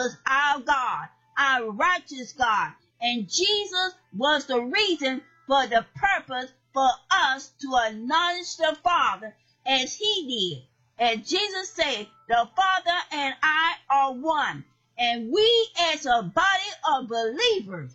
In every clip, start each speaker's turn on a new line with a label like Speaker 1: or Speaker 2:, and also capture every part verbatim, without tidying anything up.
Speaker 1: Jesus, our God, our righteous God. And Jesus was the reason for the purpose for us to acknowledge the Father as he did. As Jesus said, the Father and I are one. And we as a body of believers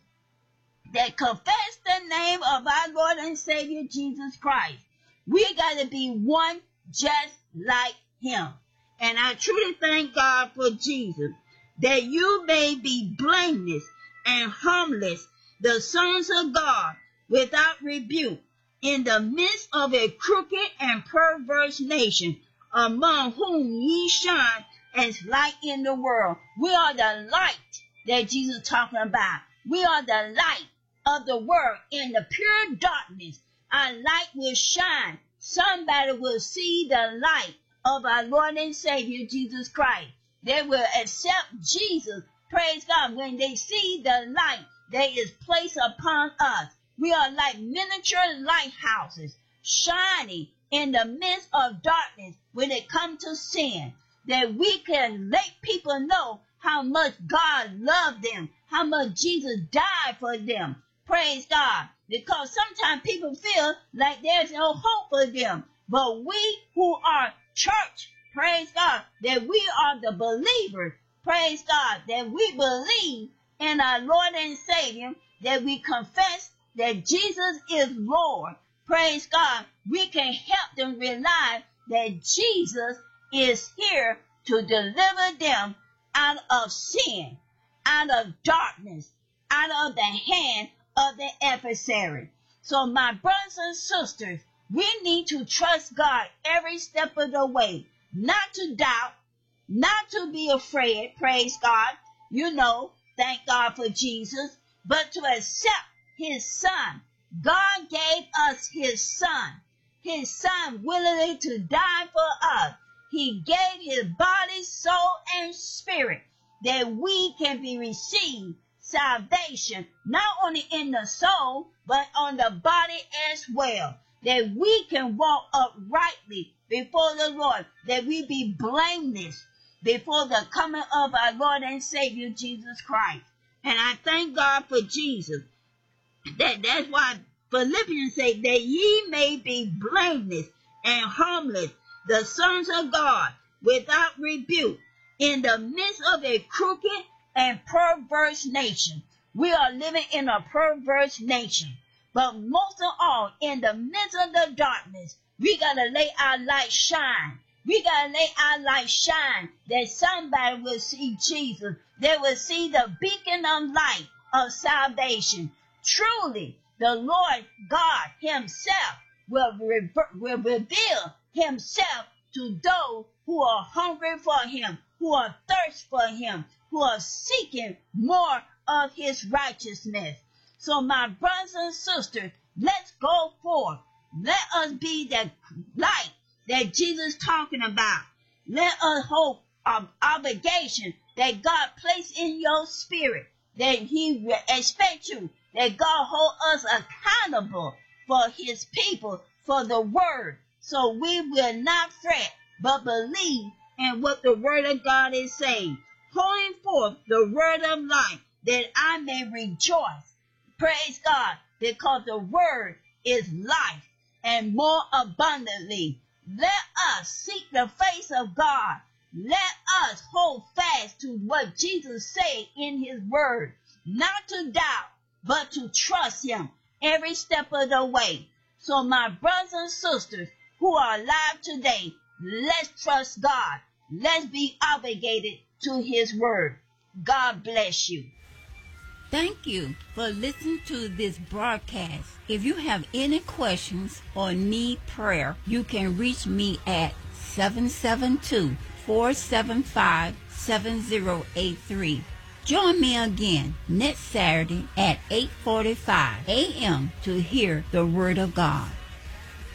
Speaker 1: that confess the name of our Lord and Savior Jesus Christ, we got to be one just like him. And I truly thank God for Jesus, that you may be blameless and harmless, the sons of God, without rebuke, in the midst of a crooked and perverse nation, among whom ye shine as light in the world. We are the light that Jesus is talking about. We are the light of the world in the pure darkness. Our light will shine. Somebody will see the light of our Lord and Savior Jesus Christ. They will accept Jesus. Praise God. When they see the light that is placed upon us, we are like miniature lighthouses shining in the midst of darkness when it comes to sin, that we can let people know how much God loved them, how much Jesus died for them. Praise God. Because sometimes people feel like there's no hope for them. But we who are church, praise God, that we are the believers, praise God, that we believe in our Lord and Savior, that we confess that Jesus is Lord. Praise God. We can help them realize that Jesus is here to deliver them out of sin, out of darkness, out of the hand of the adversary. So my brothers and sisters, we need to trust God every step of the way, not to doubt, not to be afraid, praise God, you know, thank God for Jesus, but to accept his son. God gave us his son, his son willingly to die for us. He gave his body, soul, and spirit that we can be received salvation, not only in the soul, but on the body as well, that we can walk uprightly before the Lord, that we be blameless before the coming of our Lord and Savior Jesus Christ. And I thank God for Jesus. That, that's why Philippians say that ye may be blameless and harmless, the sons of God, without rebuke, in the midst of a crooked and perverse nation. We are living in a perverse nation. But most of all, in the midst of the darkness, we got to let our light shine. We got to let our light shine, that somebody will see Jesus. They will see the beacon of light of salvation. Truly, the Lord God himself will, re- will reveal himself to those who are hungry for him, who are thirsty for him, who are seeking more of his righteousness. So my brothers and sisters, let's go forth. Let us be the light that Jesus is talking about. Let us hold an obligation that God placed in your spirit, that he expects you, that God hold us accountable for his people, for the word. So we will not fret, but believe in what the word of God is saying. Holding forth the word of life, that I may rejoice. Praise God, because the word is life, and more abundantly. Let us seek the face of God. Let us hold fast to what Jesus said in his word, not to doubt, but to trust him every step of the way. So my brothers and sisters who are alive today, let's trust God. Let's be obligated to his word. God bless you.
Speaker 2: Thank you for listening to this broadcast. If you have any questions or need prayer, you can reach me at seven seven two, four seven five, seven zero eight three. Join me again next Saturday at eight forty-five a.m. to hear the Word of God.